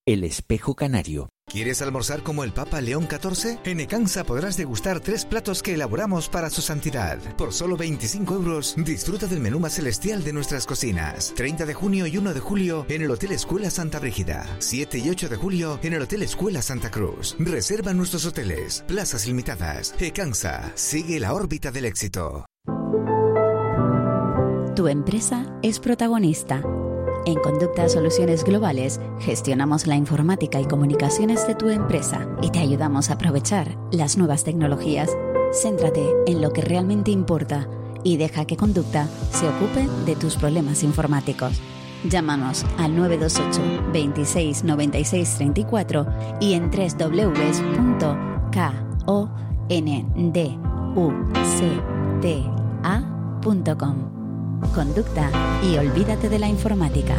El espejo canario. ¿Quieres almorzar como el Papa León XIV? En Ecansa podrás degustar 3 platos que elaboramos para su santidad. Por solo 25 euros, disfruta del menú más celestial de nuestras cocinas. 30 de junio y 1 de julio en el Hotel Escuela Santa Brígida. 7 y 8 de julio en el Hotel Escuela Santa Cruz. Reserva nuestros hoteles. Plazas limitadas. Ecansa. Sigue la órbita del éxito. Tu empresa es protagonista. En Conducta Soluciones Globales gestionamos la informática y comunicaciones de tu empresa y te ayudamos a aprovechar las nuevas tecnologías. Céntrate en lo que realmente importa y deja que Conducta se ocupe de tus problemas informáticos. Llámanos al 928 26 96 34 y en www.konducta.com. Conducta y olvídate de la informática.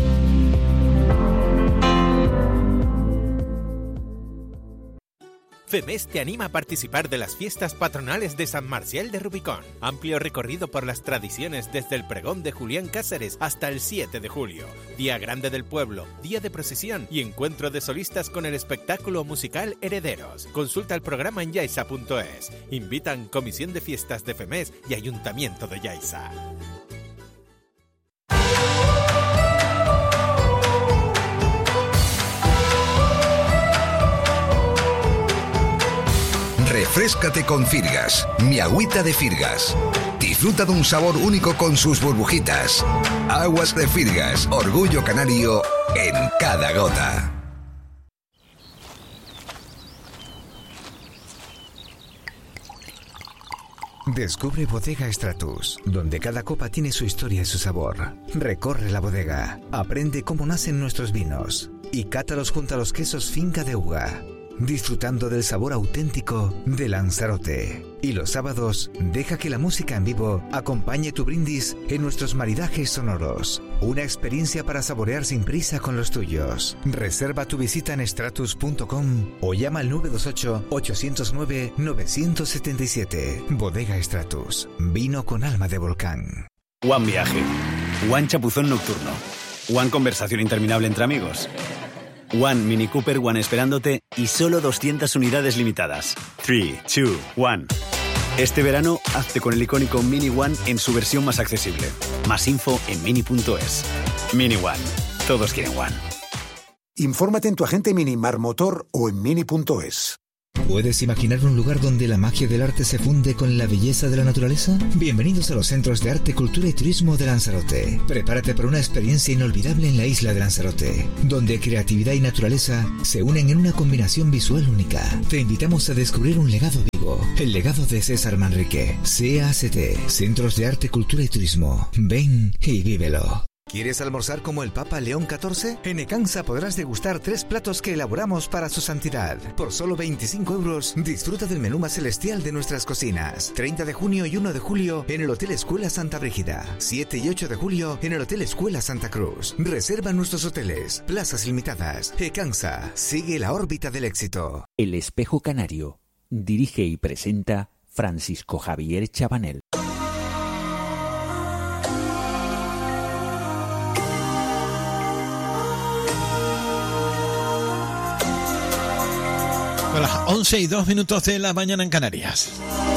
FEMES te anima a participar de las fiestas patronales de San Marcial de Rubicón. Amplio recorrido por las tradiciones desde el pregón de Julián Cáceres hasta el 7 de julio. Día grande del pueblo, día de procesión y encuentro de solistas con el espectáculo musical Herederos. Consulta el programa en yaisa.es. Invitan Comisión de Fiestas de FEMES y Ayuntamiento de Yaisa. Refréscate con Firgas, mi agüita de Firgas. Disfruta de un sabor único con sus burbujitas. Aguas de Firgas, orgullo canario en cada gota. Descubre Bodega Stratus, donde cada copa tiene su historia y su sabor. Recorre la bodega, aprende cómo nacen nuestros vinos y cátalos junto a los quesos Finca de Uga, disfrutando del sabor auténtico de Lanzarote. Y los sábados, deja que la música en vivo acompañe tu brindis en nuestros maridajes sonoros. Una experiencia para saborear sin prisa con los tuyos. Reserva tu visita en stratus.com o llama al 928-809-977. Bodega Stratus. Vino con alma de volcán. One viaje. One chapuzón nocturno. One conversación interminable entre amigos. One Mini Cooper One esperándote y solo 200 unidades limitadas. 3, 2, 1. Este verano, hazte con el icónico Mini One en su versión más accesible. Más info en mini.es. Mini One. Todos quieren One. Infórmate en tu agente Mini Marmotor o en mini.es. ¿Puedes imaginar un lugar donde la magia del arte se funde con la belleza de la naturaleza? Bienvenidos a los Centros de Arte, Cultura y Turismo de Lanzarote. Prepárate para una experiencia inolvidable en la isla de Lanzarote, donde creatividad y naturaleza se unen en una combinación visual única. Te invitamos a descubrir un legado vivo, el legado de César Manrique. CACT, Centros de Arte, Cultura y Turismo. Ven y vívelo. ¿Quieres almorzar como el Papa León XIV? En Ecansa podrás degustar 3 platos que elaboramos para su santidad. Por solo 25 euros, disfruta del menú más celestial de nuestras cocinas. 30 de junio y 1 de julio en el Hotel Escuela Santa Brígida. 7 y 8 de julio en el Hotel Escuela Santa Cruz. Reserva nuestros hoteles. Plazas limitadas. Ecansa. Sigue la órbita del éxito. El espejo canario. Dirige y presenta Francisco Javier Chabanel. A las 11:02 de la mañana en Canarias.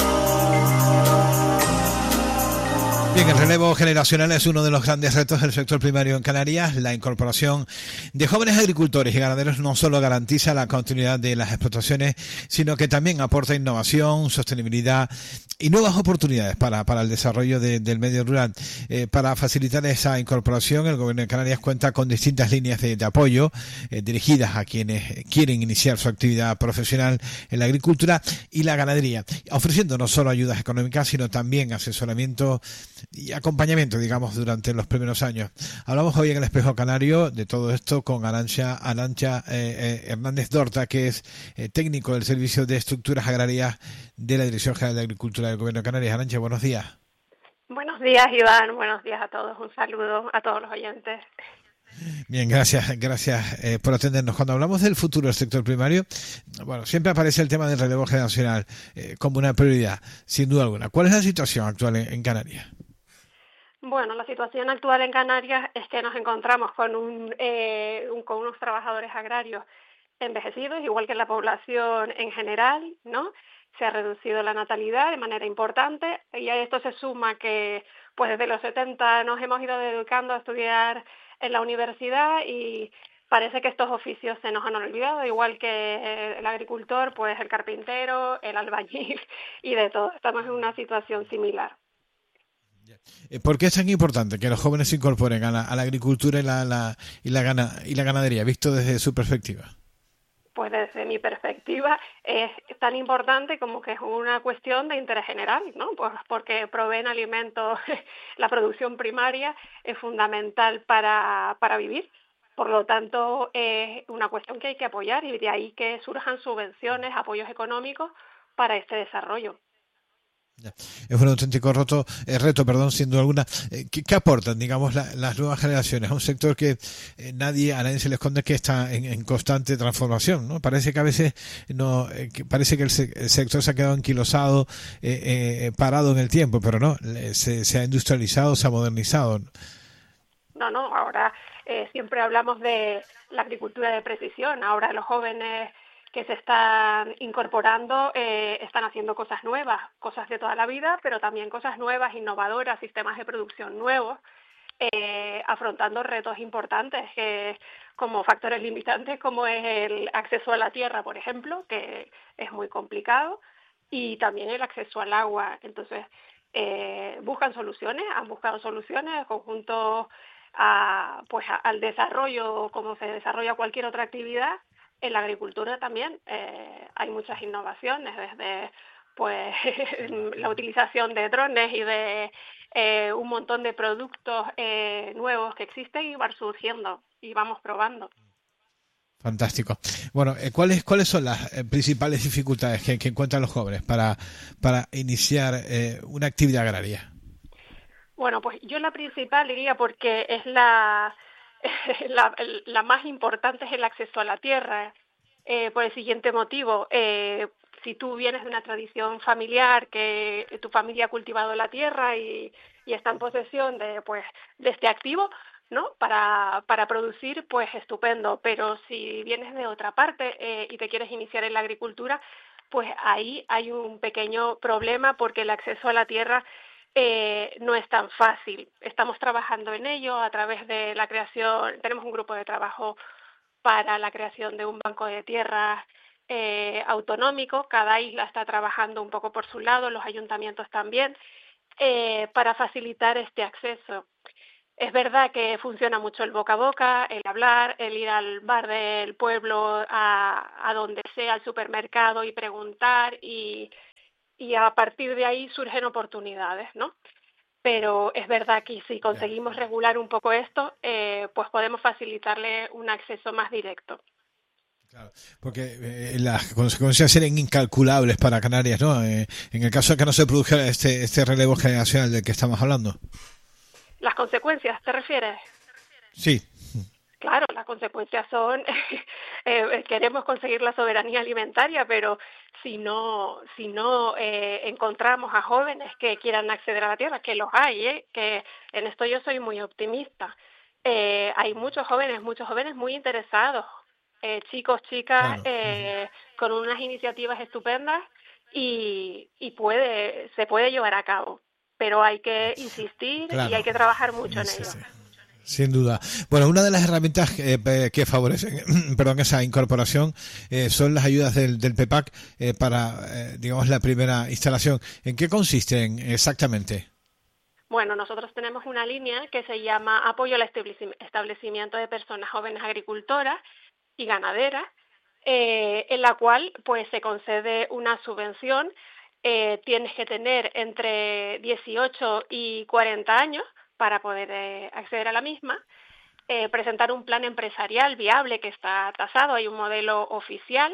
Bien, el relevo generacional es uno de los grandes retos del sector primario en Canarias. La incorporación de jóvenes agricultores y ganaderos no solo garantiza la continuidad de las explotaciones, sino que también aporta innovación, sostenibilidad y nuevas oportunidades para el desarrollo del medio rural. Para facilitar esa incorporación, el Gobierno de Canarias cuenta con distintas líneas de apoyo dirigidas a quienes quieren iniciar su actividad profesional en la agricultura y la ganadería, ofreciendo no solo ayudas económicas, sino también asesoramiento y acompañamiento, digamos, durante los primeros años. Hablamos hoy en el Espejo Canario de todo esto con Arantxa Hernández Dorta, que es técnico del Servicio de Estructuras Agrarias de la Dirección General de Agricultura del Gobierno de Canarias. Arantxa, buenos días. Buenos días, Iván. Buenos días a todos. Un saludo a todos los oyentes. Bien, gracias por atendernos. Cuando hablamos del futuro del sector primario, bueno, siempre aparece el tema del relevo generacional como una prioridad, sin duda alguna. ¿Cuál es la situación actual en Canarias? Bueno, la situación actual en Canarias es que nos encontramos con con unos trabajadores agrarios envejecidos, igual que la población en general, ¿no? Se ha reducido la natalidad de manera importante y a esto se suma que pues desde los 70 nos hemos ido dedicando a estudiar en la universidad y parece que estos oficios se nos han olvidado, igual que el agricultor, pues el carpintero, el albañil y de todo. Estamos en una situación similar. ¿Por qué es tan importante que los jóvenes se incorporen a la agricultura y la ganadería, visto desde su perspectiva? Pues desde mi perspectiva es tan importante como que es una cuestión de interés general, ¿no? Pues porque proveen alimentos, la producción primaria es fundamental para vivir. Por lo tanto, es una cuestión que hay que apoyar y de ahí que surjan subvenciones, apoyos económicos para este desarrollo. Es un auténtico reto, sin duda alguna. ¿Qué aportan, digamos, las nuevas generaciones a un sector que a nadie se le esconde que está en constante transformación, ¿no? Parece que a veces parece que el sector se ha quedado anquilosado, parado en el tiempo, pero no, se ha industrializado, se ha modernizado. No, ahora siempre hablamos de la agricultura de precisión. Ahora los jóvenes que se están incorporando están haciendo cosas nuevas, cosas de toda la vida, pero también cosas nuevas, innovadoras, sistemas de producción nuevos, afrontando retos importantes como factores limitantes, como es el acceso a la tierra, por ejemplo, que es muy complicado, y también el acceso al agua. Entonces, han buscado soluciones conjunto al desarrollo, como se desarrolla cualquier otra actividad. En la agricultura también hay muchas innovaciones, desde pues la utilización de drones y de un montón de productos nuevos que existen y van surgiendo y vamos probando. Fantástico. Bueno, ¿cuáles son las principales dificultades que encuentran los jóvenes para iniciar una actividad agraria? Bueno, pues yo la principal diría, porque es la más importante, es el acceso a la tierra, por el siguiente motivo. Si tú vienes de una tradición familiar, que tu familia ha cultivado la tierra y está en posesión de este activo, ¿no? Para producir, pues estupendo. Pero si vienes de otra parte y te quieres iniciar en la agricultura, pues ahí hay un pequeño problema, porque el acceso a la tierra no es tan fácil. Estamos trabajando en ello a través de la creación. Tenemos un grupo de trabajo para la creación de un banco de tierras autonómico. Cada isla está trabajando un poco por su lado, los ayuntamientos también, para facilitar este acceso. Es verdad que funciona mucho el boca a boca, el hablar, el ir al bar del pueblo, a donde sea, al supermercado, y preguntar, y a partir de ahí surgen oportunidades, ¿no? Pero es verdad que si conseguimos regular un poco esto, pues podemos facilitarle un acceso más directo. Claro, porque las consecuencias serían incalculables para Canarias, ¿no? En el caso de que no se produjera este relevo generacional del que estamos hablando. ¿Las consecuencias te refieres? Sí. Claro, las consecuencias son queremos conseguir la soberanía alimentaria, pero si no encontramos a jóvenes que quieran acceder a la tierra, que los hay, que en esto yo soy muy optimista. Hay muchos jóvenes muy interesados, chicos, chicas, claro. Con unas iniciativas estupendas y se puede llevar a cabo, pero hay que insistir, claro, y hay que trabajar mucho en ello. Sí. Sin duda. Bueno, una de las herramientas que favorecen esa incorporación son las ayudas del PEPAC para, digamos, la primera instalación. ¿En qué consisten exactamente? Bueno, nosotros tenemos una línea que se llama Apoyo al Establecimiento de Personas Jóvenes Agricultoras y Ganaderas, en la cual pues se concede una subvención. Tienes que tener entre 18 y 40 años para poder acceder a la misma, presentar un plan empresarial viable que está tasado, hay un modelo oficial,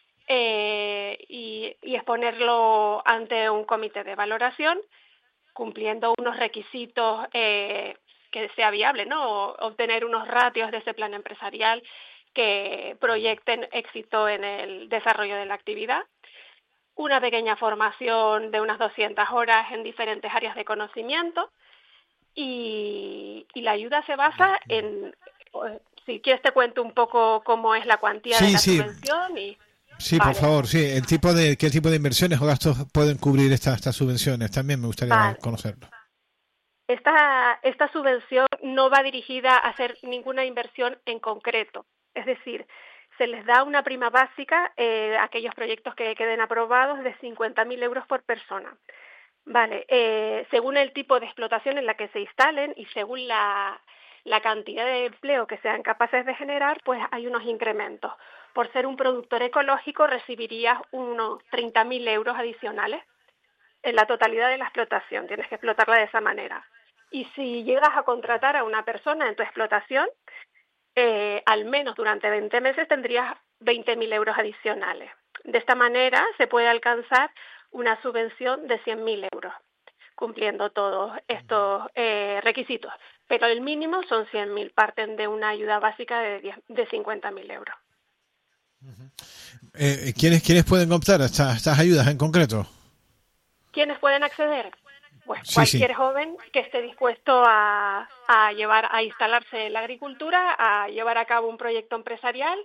y exponerlo ante un comité de valoración, cumpliendo unos requisitos que sea viable, ¿no? Obtener unos ratios de ese plan empresarial que proyecten éxito en el desarrollo de la actividad, una pequeña formación de unas 200 horas en diferentes áreas de conocimiento, y la ayuda se basa en, si quieres te cuento un poco cómo es la cuantía de la subvención. Sí, vale. Por favor, sí. ¿Qué tipo de inversiones o gastos pueden cubrir estas subvenciones? También me gustaría conocerlo. Esta subvención no va dirigida a hacer ninguna inversión en concreto. Es decir, se les da una prima básica a aquellos proyectos que queden aprobados de 50.000 euros por persona. Vale, según el tipo de explotación en la que se instalen y según la cantidad de empleo que sean capaces de generar, pues hay unos incrementos. Por ser un productor ecológico recibirías unos 30.000 euros adicionales en la totalidad de la explotación. Tienes que explotarla de esa manera. Y si llegas a contratar a una persona en tu explotación, al menos durante 20 meses tendrías 20.000 euros adicionales. De esta manera se puede alcanzar una subvención de 100.000 euros, cumpliendo todos estos requisitos. Pero el mínimo son 100.000, parten de una ayuda básica de 50.000 euros. ¿Quiénes pueden optar a estas ayudas en concreto? ¿Quiénes pueden acceder? Pues cualquier joven que esté dispuesto a instalarse en la agricultura, a llevar a cabo un proyecto empresarial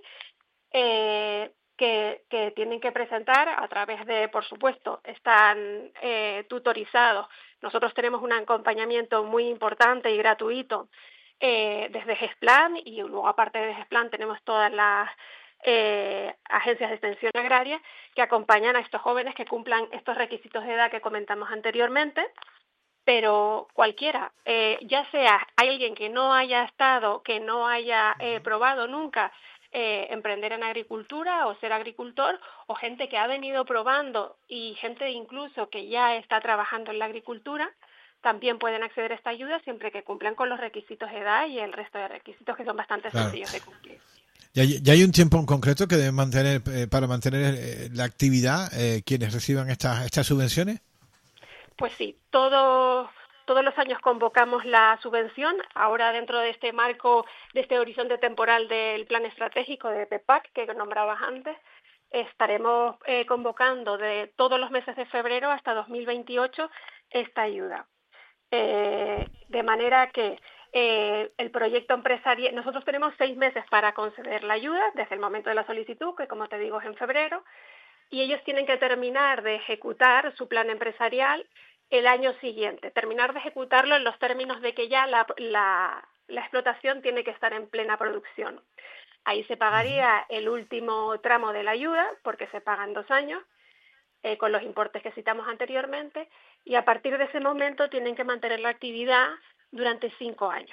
que tienen que presentar a través de, por supuesto, están tutorizados. Nosotros tenemos un acompañamiento muy importante y gratuito desde GESPLAN, y luego aparte de GESPLAN tenemos todas las agencias de extensión agraria que acompañan a estos jóvenes que cumplan estos requisitos de edad que comentamos anteriormente. Pero cualquiera, ya sea alguien que no haya estado, que no haya probado nunca emprender en agricultura o ser agricultor, o gente que ha venido probando y gente incluso que ya está trabajando en la agricultura, también pueden acceder a esta ayuda siempre que cumplan con los requisitos de edad y el resto de requisitos que son bastante sencillos de cumplir. ¿Ya hay un tiempo en concreto que deben mantener para mantener la actividad quienes reciban estas subvenciones? Pues sí, todos los años convocamos la subvención. Ahora, dentro de este marco, de este horizonte temporal del plan estratégico de PEPAC que nombrabas antes, estaremos convocando de todos los meses de febrero hasta 2028 esta ayuda. De manera que el proyecto empresarial, nosotros tenemos 6 meses para conceder la ayuda desde el momento de la solicitud, que como te digo es en febrero, y ellos tienen que terminar de ejecutar su plan empresarial el año siguiente, terminar de ejecutarlo en los términos de que ya la explotación tiene que estar en plena producción. Ahí se pagaría el último tramo de la ayuda, porque se pagan 2 años, con los importes que citamos anteriormente, y a partir de ese momento tienen que mantener la actividad durante 5 años.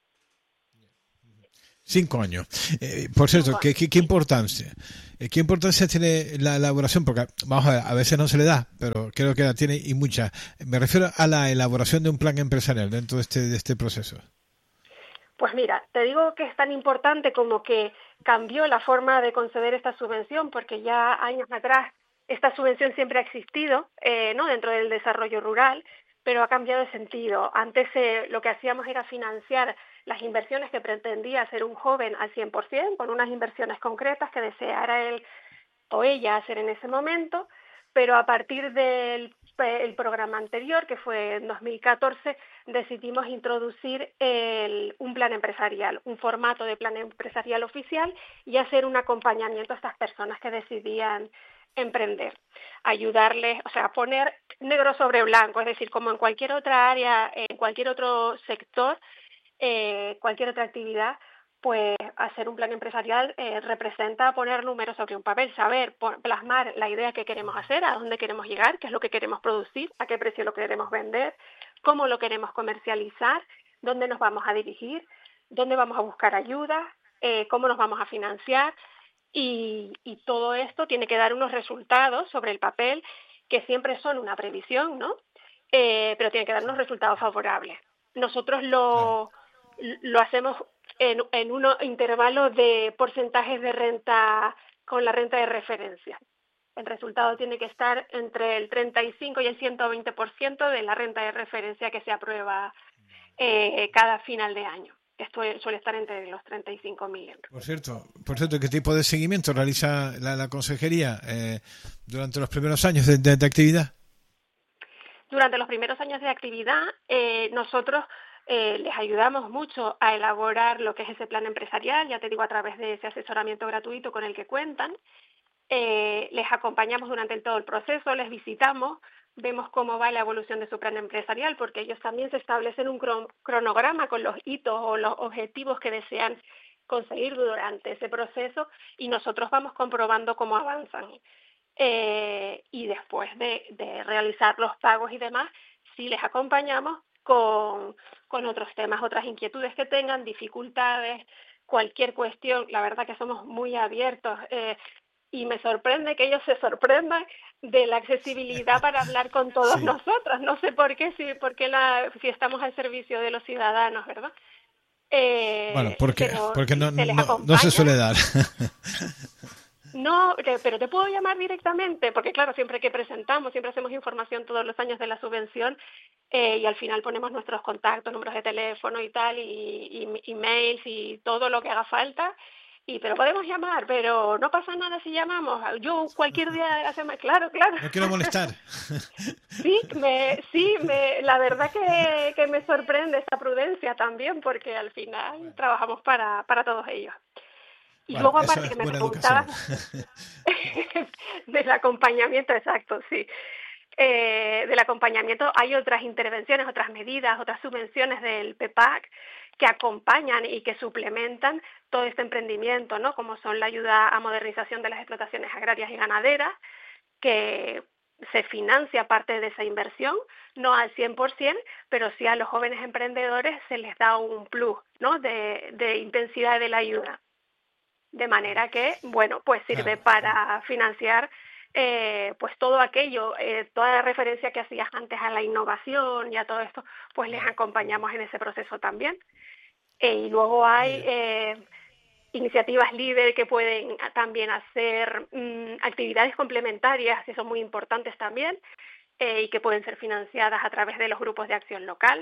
5 años. Por cierto, ¿qué importancia tiene la elaboración? Porque, vamos a ver, a veces no se le da, pero creo que la tiene y mucha. Me refiero a la elaboración de un plan empresarial dentro de este proceso. Pues mira, te digo que es tan importante como que cambió la forma de conceder esta subvención, porque ya años atrás esta subvención siempre ha existido, ¿no?, dentro del desarrollo rural, pero ha cambiado de sentido. Antes lo que hacíamos era financiar las inversiones que pretendía hacer un joven al 100%, con unas inversiones concretas que deseara él o ella hacer en ese momento, pero a partir del programa anterior, que fue en 2014, decidimos introducir un plan empresarial, un formato de plan empresarial oficial, y hacer un acompañamiento a estas personas que decidían emprender, ayudarles, o sea, poner negro sobre blanco, es decir, como en cualquier otra área, en cualquier otro sector, cualquier otra actividad, pues hacer un plan empresarial representa poner números sobre un papel, saber plasmar la idea que queremos hacer, a dónde queremos llegar, qué es lo que queremos producir, a qué precio lo queremos vender, cómo lo queremos comercializar, dónde nos vamos a dirigir, dónde vamos a buscar ayuda, cómo nos vamos a financiar, y todo esto tiene que dar unos resultados sobre el papel que siempre son una previsión, ¿no? Pero tiene que dar unos resultados favorables. Nosotros lo hacemos en un intervalo de porcentajes de renta con la renta de referencia. El resultado tiene que estar entre el 35 y el 120% de la renta de referencia que se aprueba cada final de año. Esto suele estar entre los 35.000 euros. Por cierto, ¿qué tipo de seguimiento realiza la consejería durante los primeros años de actividad? Durante los primeros años de actividad, nosotros les ayudamos mucho a elaborar lo que es ese plan empresarial, ya te digo, a través de ese asesoramiento gratuito con el que cuentan. Les acompañamos durante todo el proceso, les visitamos, vemos cómo va la evolución de su plan empresarial, porque ellos también se establecen un cronograma con los hitos o los objetivos que desean conseguir durante ese proceso, y nosotros vamos comprobando cómo avanzan. Y después de realizar los pagos y demás, sí les acompañamos con otros temas, otras inquietudes que tengan, dificultades, cualquier cuestión. La verdad que somos muy abiertos. Y me sorprende que ellos se sorprendan de la accesibilidad para hablar con todos nosotros. No sé por qué, si estamos al servicio de los ciudadanos, ¿verdad? Bueno, porque no se suele dar. No, pero te puedo llamar directamente, porque claro, siempre que presentamos, siempre hacemos información todos los años de la subvención, y al final ponemos nuestros contactos, números de teléfono y tal, y emails y todo lo que haga falta. Pero podemos llamar, pero no pasa nada si llamamos. Yo cualquier día de la semana, claro. No quiero molestar. La verdad que me sorprende esta prudencia también, porque al final trabajamos para todos ellos. Y luego aparte que me preguntabas del acompañamiento, exacto, sí. Del acompañamiento hay otras intervenciones, otras medidas, otras subvenciones del PEPAC que acompañan y que suplementan todo este emprendimiento, ¿no? Como son la ayuda a modernización de las explotaciones agrarias y ganaderas, que se financia parte de esa inversión, no al 100%, pero sí a los jóvenes emprendedores se les da un plus, ¿no? de intensidad de la ayuda. De manera que, bueno, pues sirve para financiar pues todo aquello, toda la referencia que hacías antes a la innovación y a todo esto, pues les acompañamos en ese proceso también. Y luego hay iniciativas líder que pueden también hacer actividades complementarias, que son muy importantes también, y que pueden ser financiadas a través de los grupos de acción local.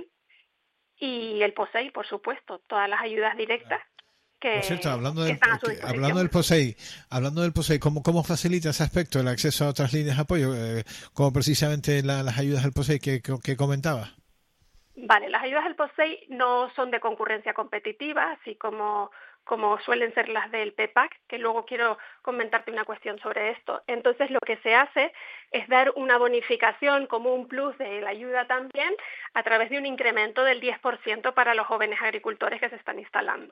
Y el POSEI, por supuesto, todas las ayudas directas. Por cierto, hablando del POSEI, ¿cómo facilita ese aspecto, el acceso a otras líneas de apoyo, como precisamente las ayudas del POSEI que comentaba? Vale, las ayudas del POSEI no son de concurrencia competitiva, así como suelen ser las del PEPAC, que luego quiero comentarte una cuestión sobre esto. Entonces, lo que se hace es dar una bonificación como un plus de la ayuda también a través de un incremento del 10% para los jóvenes agricultores que se están instalando.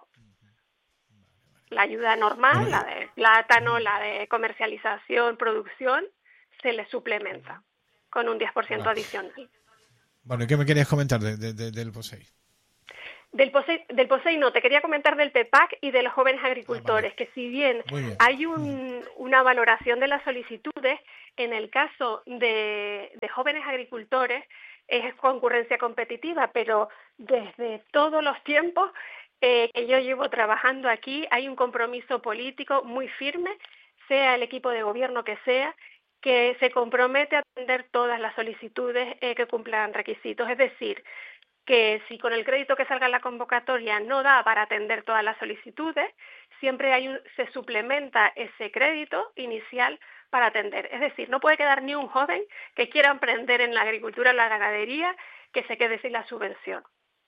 La ayuda normal, la de plátano, la de comercialización, producción, se le suplementa con un 10% adicional. Bueno, ¿y qué me querías comentar del POSEI? Del POSEI no, te quería comentar del PEPAC y de los jóvenes agricultores, que si bien hay una valoración de las solicitudes, en el caso de jóvenes agricultores es concurrencia competitiva, pero desde todos los tiempos que yo llevo trabajando aquí hay un compromiso político muy firme, sea el equipo de gobierno que sea, que se compromete a atender todas las solicitudes que cumplan requisitos. Es decir, que si con el crédito que salga en la convocatoria no da para atender todas las solicitudes, siempre se suplementa ese crédito inicial para atender. Es decir, no puede quedar ni un joven que quiera emprender en la agricultura o la ganadería que se quede sin la subvención.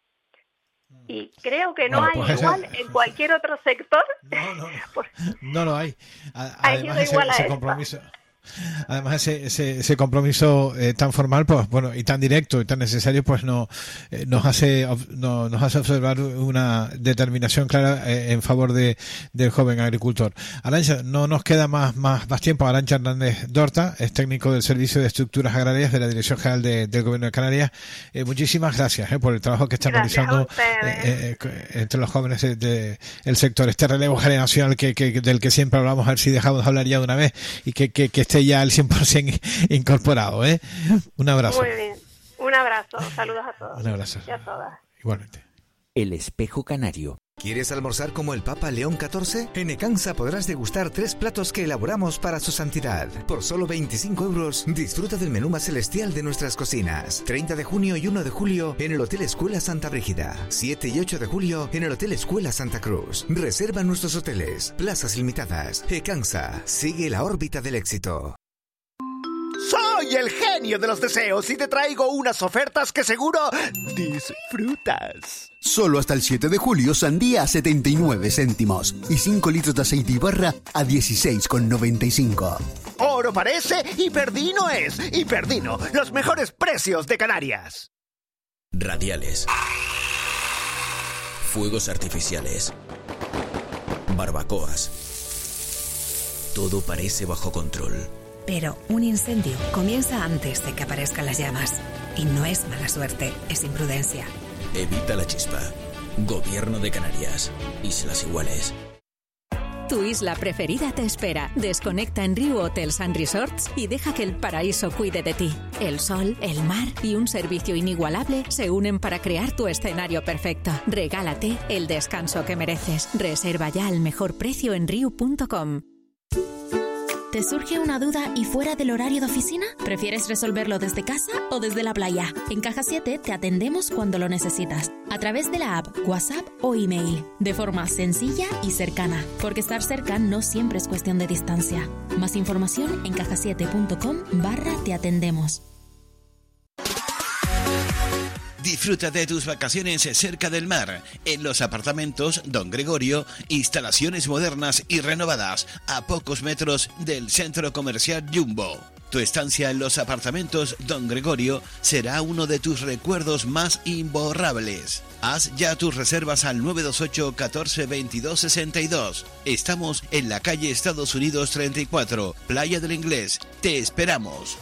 Y creo que no hay igual en cualquier otro sector. No lo hay. Además, ese compromiso. Además, ese compromiso tan formal, pues bueno, y tan directo y tan necesario, pues nos hace observar una determinación clara en favor del joven agricultor. Arantxa, no nos queda más tiempo. Arantxa Hernández Dorta es técnico del Servicio de Estructuras Agrarias de la Dirección General del Gobierno de Canarias. Muchísimas gracias por el trabajo que están realizando entre los jóvenes del sector. Este relevo generacional del que siempre hablamos, a ver si dejamos de hablar ya de una vez y que esté ya al 100% incorporado, ¿eh? Un abrazo. Muy bien. Un abrazo. Saludos a todos. Un abrazo. Y a todas. Igualmente. El Espejo Canario. ¿Quieres almorzar como el Papa León XIV? En Ecansa podrás degustar 3 platos que elaboramos para su santidad. Por solo 25 euros, disfruta del menú más celestial de nuestras cocinas. 30 de junio y 1 de julio en el Hotel Escuela Santa Brígida. 7 y 8 de julio en el Hotel Escuela Santa Cruz. Reserva nuestros hoteles. Plazas limitadas. Ecansa. Sigue la órbita del éxito. Soy Soy el genio de los deseos y te traigo unas ofertas que seguro disfrutas. Solo hasta el 7 de julio, sandía a 79 céntimos y 5 litros de aceite y barra a 16,95. Oro parece y Perdino es. Y Perdino, los mejores precios de Canarias. Radiales. Fuegos artificiales. Barbacoas. Todo parece bajo control. Pero un incendio comienza antes de que aparezcan las llamas. Y no es mala suerte, es imprudencia. Evita la chispa. Gobierno de Canarias. Islas Iguales. Tu isla preferida te espera. Desconecta en Riu Hotels & Resorts y deja que el paraíso cuide de ti. El sol, el mar y un servicio inigualable se unen para crear tu escenario perfecto. Regálate el descanso que mereces. Reserva ya al mejor precio en riu.com. ¿Te surge una duda y fuera del horario de oficina? ¿Prefieres resolverlo desde casa o desde la playa? En Caja 7 te atendemos cuando lo necesitas, a través de la app, WhatsApp o email, de forma sencilla y cercana, porque estar cerca no siempre es cuestión de distancia. Más información en cajasiete.com/te atendemos. Disfruta de tus vacaciones cerca del mar, en los apartamentos Don Gregorio, instalaciones modernas y renovadas, a pocos metros del centro comercial Jumbo. Tu estancia en los apartamentos Don Gregorio será uno de tus recuerdos más imborrables. Haz ya tus reservas al 928 14 22 62. Estamos en la calle Estados Unidos 34, Playa del Inglés. Te esperamos.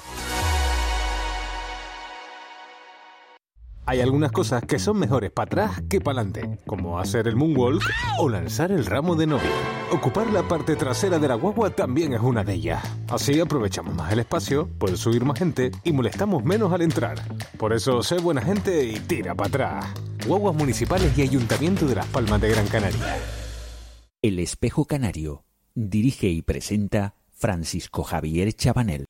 Hay algunas cosas que son mejores para atrás que para adelante, como hacer el moonwalk o lanzar el ramo de novia. Ocupar la parte trasera de la guagua también es una de ellas. Así aprovechamos más el espacio, puede subir más gente y molestamos menos al entrar. Por eso, sé buena gente y tira para atrás. Guaguas municipales y Ayuntamiento de Las Palmas de Gran Canaria. El Espejo Canario. Dirige y presenta Francisco Javier Chabanel.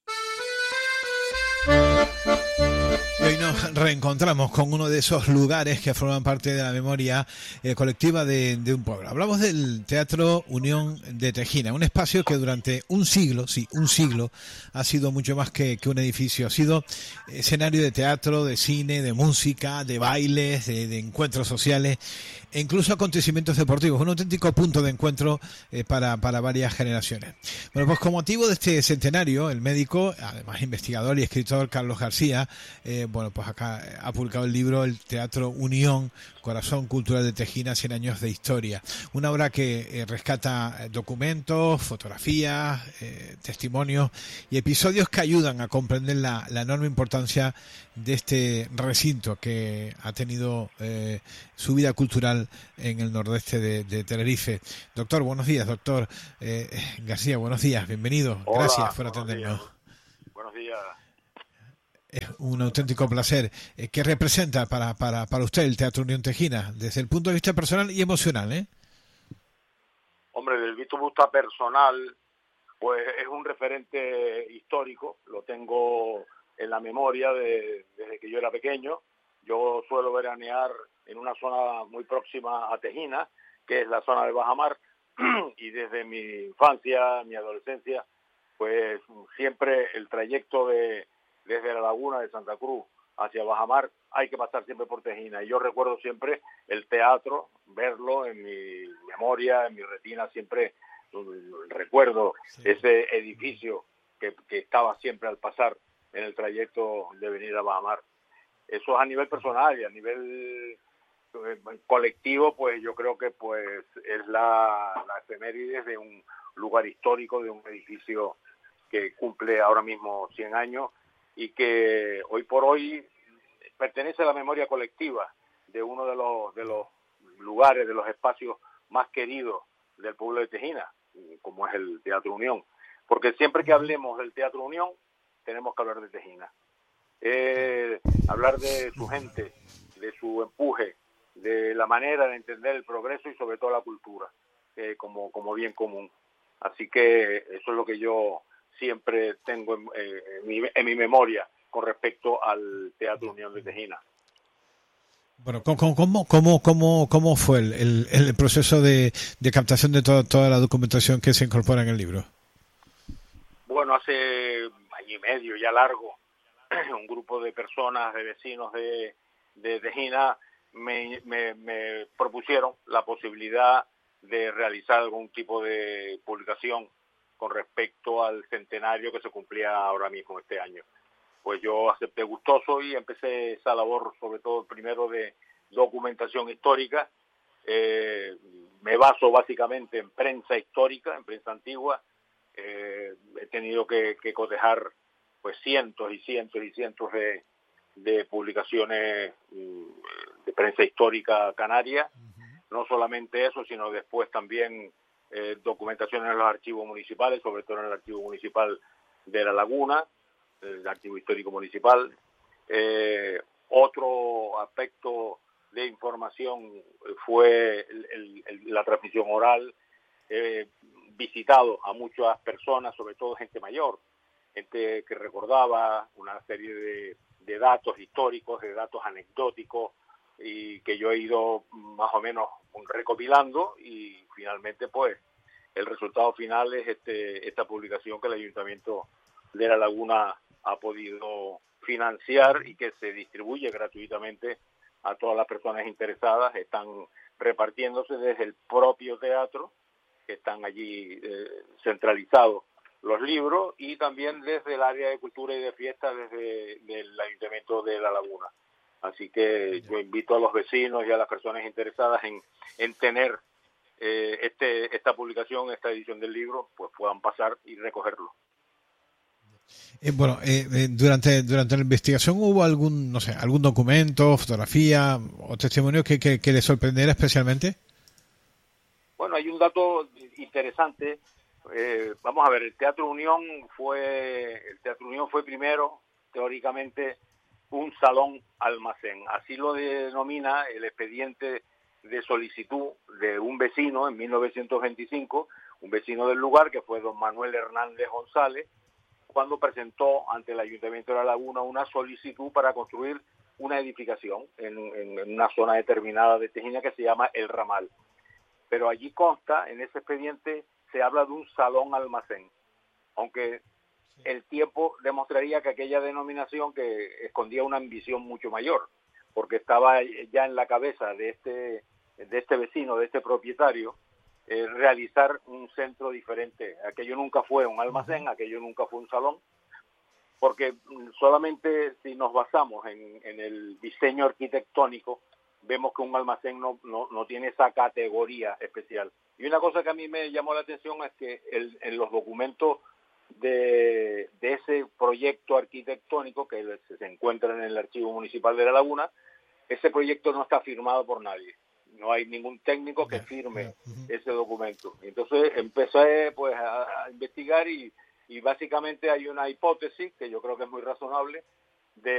Hoy nos reencontramos con uno de esos lugares que forman parte de la memoria colectiva de un pueblo. Hablamos del Teatro Unión de Tejina, un espacio que durante un siglo, ha sido mucho más que un edificio. Ha sido escenario de teatro, de cine, de música, de bailes, de encuentros sociales e incluso acontecimientos deportivos. Un auténtico punto de encuentro para varias generaciones. Bueno, pues con motivo de este centenario, el médico, además investigador y escritor Carlos García, bueno, pues acá ha publicado el libro El Teatro Unión, Corazón Cultural de Tejina, 100 años de historia. Una obra que rescata documentos, fotografías, testimonios y episodios que ayudan a comprender la enorme importancia de este recinto que ha tenido su vida cultural en el nordeste de Tenerife. Doctor, buenos días. Doctor García, buenos días. Bienvenido. Hola, gracias por atendernos. Buenos días. Es un auténtico placer. ¿Qué representa para usted el Teatro Unión Tejina desde el punto de vista personal y emocional? Hombre, desde el punto de vista personal, pues es un referente histórico. Lo tengo en la memoria desde que yo era pequeño. Yo suelo veranear en una zona muy próxima a Tejina, que es la zona de Bajamar, y desde mi infancia, mi adolescencia, pues siempre el trayecto desde la laguna de Santa Cruz hacia Bajamar hay que pasar siempre por Tejina. Y yo recuerdo siempre el teatro, verlo en mi memoria, en mi retina, siempre recuerdo ese edificio que estaba siempre al pasar en el trayecto de venir a Bajamar. Eso es a nivel personal, y a nivel colectivo, pues yo creo que pues es la efeméride de un lugar histórico, de un edificio que cumple ahora mismo 100 años y que hoy por hoy pertenece a la memoria colectiva de uno de los lugares, de los espacios más queridos del pueblo de Tejina, como es el Teatro Unión. Porque siempre que hablemos del Teatro Unión, tenemos que hablar de Tejina. Hablar de su gente, de su empuje, de la manera de entender el progreso y sobre todo la cultura, como bien común. Así que eso es lo que yo siempre tengo en mi memoria con respecto al Teatro Unión de Tejina. Bueno, ¿cómo fue el proceso de captación de toda la documentación que se incorpora en el libro? Bueno, hace año y medio ya largo, un grupo de personas, de vecinos de Gina, me propusieron la posibilidad de realizar algún tipo de publicación con respecto al centenario que se cumplía ahora mismo este año. Pues yo acepté gustoso y empecé esa labor, sobre todo primero de documentación histórica. Me baso básicamente en prensa histórica, en prensa antigua. He tenido que cotejar pues cientos y cientos y cientos de publicaciones de prensa histórica canaria. No solamente eso, sino después también documentación en los archivos municipales, sobre todo en el archivo municipal de La Laguna, el archivo histórico municipal. Otro aspecto de información fue la transmisión oral. He visitado a muchas personas, sobre todo gente mayor, gente que recordaba una serie de datos históricos, de datos anecdóticos, y que yo he ido más o menos recopilando, y finalmente pues el resultado final es esta publicación que el Ayuntamiento de La Laguna ha podido financiar y que se distribuye gratuitamente a todas las personas interesadas. Están repartiéndose desde el propio teatro, que están allí centralizados los libros, y también desde el área de cultura y de fiesta, desde el Ayuntamiento de La Laguna. Así que yo invito a los vecinos y a las personas interesadas en tener esta publicación, esta edición del libro, pues puedan pasar y recogerlo. Durante la investigación hubo algún documento, fotografía o testimonio que le sorprendiera especialmente. Bueno, hay un dato interesante. Vamos a ver, el Teatro Unión fue primero, teóricamente, un salón almacén. Así lo denomina el expediente de solicitud de un vecino en 1925, un vecino del lugar, que fue don Manuel Hernández González, cuando presentó ante el Ayuntamiento de La Laguna una solicitud para construir una edificación en una zona determinada de Tejina que se llama El Ramal. Pero allí consta, en ese expediente, se habla de un salón almacén, aunque el tiempo demostraría que aquella denominación que escondía una ambición mucho mayor, porque estaba ya en la cabeza de este vecino, de este propietario, realizar un centro diferente. Aquello nunca fue un almacén, aquello nunca fue un salón, porque solamente si nos basamos en el diseño arquitectónico, vemos que un almacén no tiene esa categoría especial. Y una cosa que a mí me llamó la atención es que en los documentos de ese proyecto arquitectónico que se encuentra en el Archivo Municipal de La Laguna, ese proyecto no está firmado por nadie. No hay ningún técnico que firme ese documento. Entonces empecé pues a investigar y básicamente hay una hipótesis que yo creo que es muy razonable,